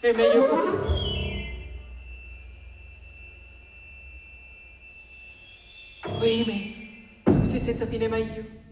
È meglio così, sì. Ohimè, tu sei senza fine, ma io